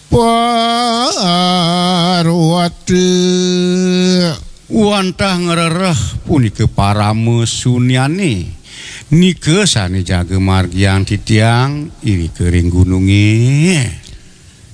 Parwati wantah ngerereh punike parame sunyani nike sane jage margian titiang iri kering gununge